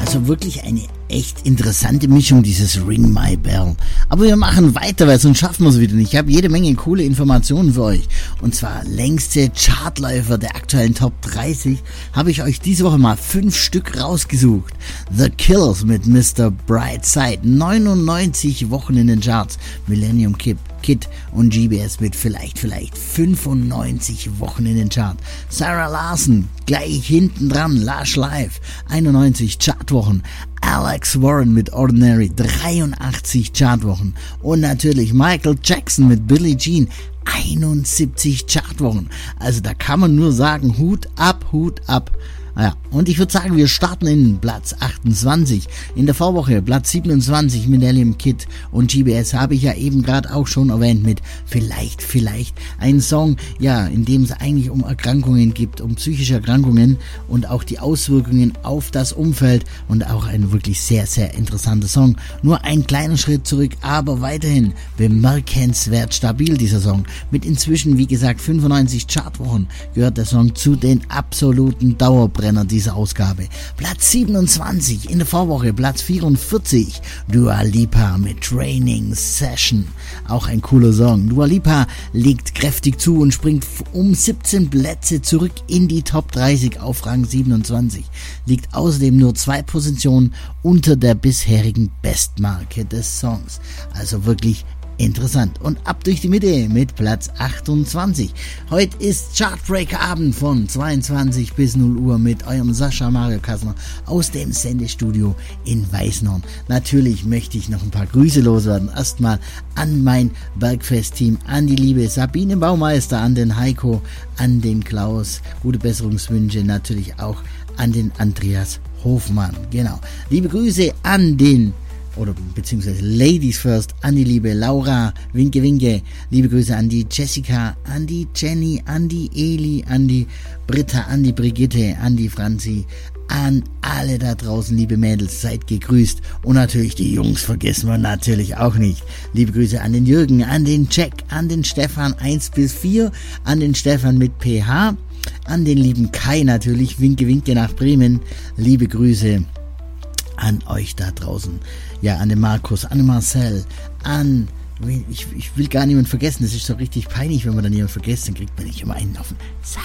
Also wirklich eine echt interessante Mischung, dieses Ring My Bell. Aber wir machen weiter, weil sonst schaffen wir es wieder nicht. Ich habe jede Menge coole Informationen für euch. Und zwar längste Chartläufer der aktuellen Top 30 habe ich euch diese Woche mal 5 Stück rausgesucht. The Killers mit Mr. Brightside, 99 Wochen in den Charts. Millennium Kid und GBS mit vielleicht 95 Wochen in den Chart. Sarah Larson gleich hinten dran, Lush Live, 91 Chartwochen. Alex Warren mit Ordinary, 83 Chartwochen. Und natürlich Michael Jackson mit Billie Jean, 71 Chartwochen. Also da kann man nur sagen, Hut ab. Ja, und ich würde sagen, wir starten in Platz 28. In der Vorwoche Platz 27 Millennium Kid und GBS habe ich ja eben gerade auch schon erwähnt mit vielleicht ein Song, ja, in dem es eigentlich um Erkrankungen gibt, um psychische Erkrankungen und auch die Auswirkungen auf das Umfeld und auch ein wirklich sehr, sehr interessanter Song. Nur ein kleiner Schritt zurück, aber weiterhin bemerkenswert stabil dieser Song. Mit inzwischen, wie gesagt, 95 Chartwochen gehört der Song zu den absoluten Dauerbrenner dieser Ausgabe. Platz 27 in der Vorwoche, Platz 44 Dua Lipa mit Training Session. Auch ein cooler Song. Dua Lipa legt kräftig zu und springt um 17 Plätze zurück in die Top 30 auf Rang 27. Liegt außerdem nur 2 Positionen unter der bisherigen Bestmarke des Songs. Also wirklich interessant. Und ab durch die Mitte mit Platz 28. Heute ist Chartbreaker-Abend von 22 bis 0 Uhr mit eurem Sascha Mario Kassner aus dem Sendestudio in Weißenhorn. Natürlich möchte ich noch ein paar Grüße loswerden. Erstmal an mein Bergfest-Team, an die liebe Sabine Baumeister, an den Heiko, an den Klaus. Gute Besserungswünsche natürlich auch an den Andreas Hofmann. Genau. Liebe Grüße an den beziehungsweise Ladies First, an die liebe Laura, Winke Winke, liebe Grüße an die Jessica, an die Jenny, an die Eli, an die Britta, an die Brigitte, an die Franzi, an alle da draußen, liebe Mädels, seid gegrüßt und natürlich die Jungs vergessen wir natürlich auch nicht. Liebe Grüße an den Jürgen, an den Jack, an den Stefan 1 bis 4, an den Stefan mit PH, an den lieben Kai natürlich, Winke Winke nach Bremen, liebe Grüße an euch da draußen. Ja, an den Markus, an den Marcel, ich will gar niemanden vergessen. Das ist so richtig peinlich, wenn man dann jemanden vergisst, dann kriegt man nicht immer einen auf den Sack.